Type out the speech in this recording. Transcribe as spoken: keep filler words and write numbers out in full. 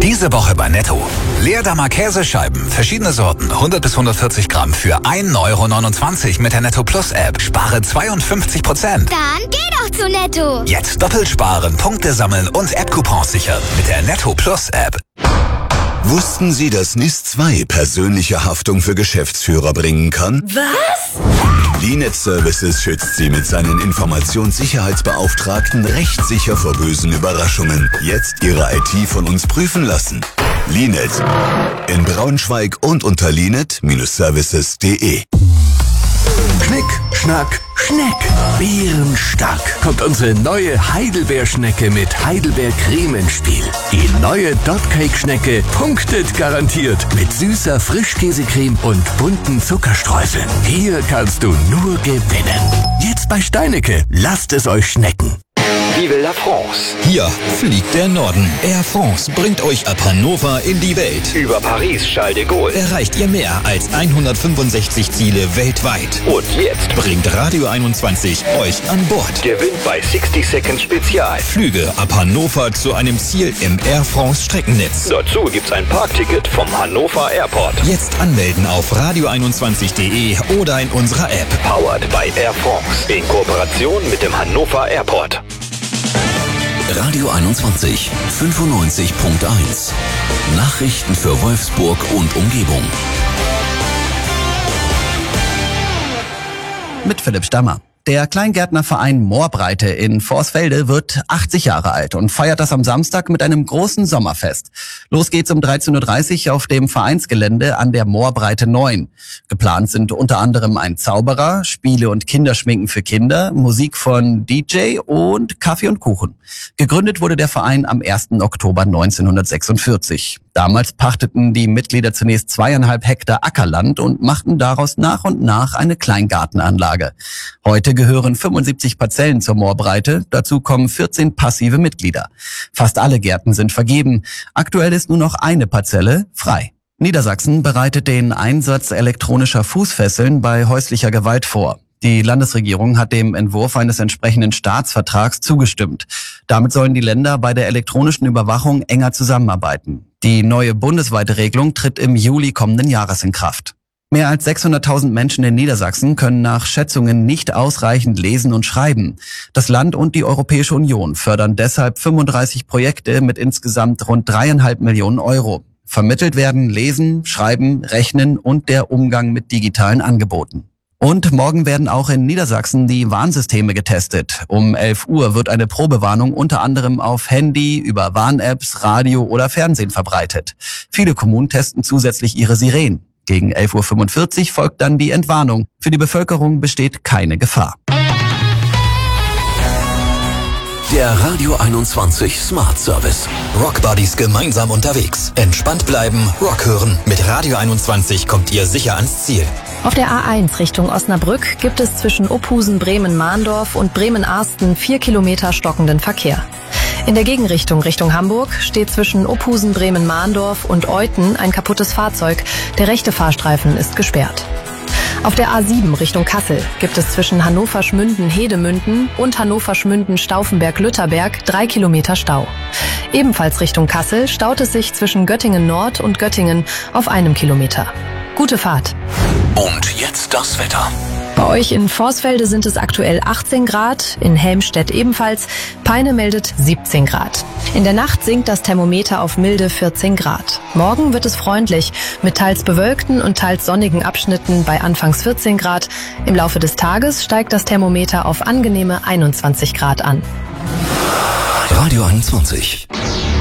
Diese Woche bei Netto. Leerdammer Käsescheiben, verschiedene Sorten, hundert bis hundertvierzig Gramm für ein Euro neunundzwanzig mit der Netto Plus App. Spare zweiundfünfzig Prozent. Dann geh doch zu Netto. Jetzt doppelt sparen, Punkte sammeln und App-Coupons sichern mit der Netto Plus App. Wussten Sie, dass N I S zwei persönliche Haftung für Geschäftsführer bringen kann? Was? Linet Services schützt Sie mit seinen Informationssicherheitsbeauftragten rechtssicher vor bösen Überraschungen. Jetzt Ihre I T von uns prüfen lassen. Linet. In Braunschweig und unter linet Services punkt de. Schnick, Schnack, Schneck. Bärenstark kommt unsere neue Heidelbeerschnecke mit Heidelbeercreme ins Spiel. Die neue Dotcake-Schnecke punktet garantiert mit süßer Frischkäsecreme und bunten Zuckerstreuseln. Hier kannst du nur gewinnen. Jetzt bei Steinecke. Lasst es euch schmecken. Vive la France. Hier fliegt der Norden. Air France bringt euch ab Hannover in die Welt. Über Paris, Charles de Gaulle. Erreicht ihr mehr als hundertfünfundsechzig Ziele weltweit. Und jetzt bringt Radio einundzwanzig euch an Bord. Gewinnt bei sixty Seconds Spezial. Flüge ab Hannover zu einem Ziel im Air France Streckennetz. Dazu gibt's ein Parkticket vom Hannover Airport. Jetzt anmelden auf radio einundzwanzig punkt de oder in unserer App. Powered by Air France. In Kooperation mit dem Hannover Airport. Radio einundzwanzig, fünfundneunzig Punkt eins. Nachrichten für Wolfsburg und Umgebung. Mit Philipp Stammer. Der Kleingärtnerverein Moorbreite in Vorsfelde wird achtzig Jahre alt und feiert das am Samstag mit einem großen Sommerfest. Los geht's um dreizehn Uhr dreißig auf dem Vereinsgelände an der Moorbreite neun. Geplant sind unter anderem ein Zauberer, Spiele und Kinderschminken für Kinder, Musik von D J und Kaffee und Kuchen. Gegründet wurde der Verein am ersten Oktober neunzehnhundertsechsundvierzig. Damals pachteten die Mitglieder zunächst zweieinhalb Hektar Ackerland und machten daraus nach und nach eine Kleingartenanlage. Heute gehören fünfundsiebzig Parzellen zur Moorbreite, dazu kommen vierzehn passive Mitglieder. Fast alle Gärten sind vergeben. Aktuell ist nur noch eine Parzelle frei. Niedersachsen bereitet den Einsatz elektronischer Fußfesseln bei häuslicher Gewalt vor. Die Landesregierung hat dem Entwurf eines entsprechenden Staatsvertrags zugestimmt. Damit sollen die Länder bei der elektronischen Überwachung enger zusammenarbeiten. Die neue bundesweite Regelung tritt im Juli kommenden Jahres in Kraft. Mehr als sechshunderttausend Menschen in Niedersachsen können nach Schätzungen nicht ausreichend lesen und schreiben. Das Land und die Europäische Union fördern deshalb fünfunddreißig Projekte mit insgesamt rund dreieinhalb Millionen Euro. Vermittelt werden Lesen, Schreiben, Rechnen und der Umgang mit digitalen Angeboten. Und morgen werden auch in Niedersachsen die Warnsysteme getestet. Um elf Uhr wird eine Probewarnung unter anderem auf Handy, über Warn-Apps, Radio oder Fernsehen verbreitet. Viele Kommunen testen zusätzlich ihre Sirenen. Gegen elf Uhr fünfundvierzig folgt dann die Entwarnung. Für die Bevölkerung besteht keine Gefahr. Der Radio einundzwanzig Smart Service. Rock Buddies gemeinsam unterwegs. Entspannt bleiben, Rock hören. Mit Radio einundzwanzig kommt ihr sicher ans Ziel. Auf der A eins Richtung Osnabrück gibt es zwischen Ophusen, Bremen-Mahndorf und Bremen-Arsten vier Kilometer stockenden Verkehr. In der Gegenrichtung Richtung Hamburg steht zwischen Ophusen, Bremen-Mahndorf und Euthen ein kaputtes Fahrzeug. Der rechte Fahrstreifen ist gesperrt. Auf der A sieben Richtung Kassel gibt es zwischen Hannover-Schmünden-Hedemünden und Hannover-Schmünden-Stauffenberg-Lütterberg drei Kilometer Stau. Ebenfalls Richtung Kassel staut es sich zwischen Göttingen Nord und Göttingen auf einem Kilometer. Gute Fahrt. Und jetzt das Wetter. Bei euch in Vorsfelde sind es aktuell achtzehn Grad, in Helmstedt ebenfalls. Peine meldet siebzehn Grad. In der Nacht sinkt das Thermometer auf milde vierzehn Grad. Morgen wird es freundlich, mit teils bewölkten und teils sonnigen Abschnitten bei anfangs vierzehn Grad. Im Laufe des Tages steigt das Thermometer auf angenehme einundzwanzig Grad an. Radio einundzwanzig.